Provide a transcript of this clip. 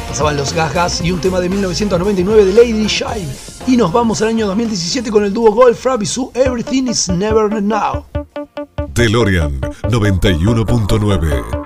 Pasaban los Gagas y un tema de 1999 de Lady Shive. Y nos vamos al año 2017 con el dúo Goldfrapp y su Everything is Never Now. DeLorean 91.9.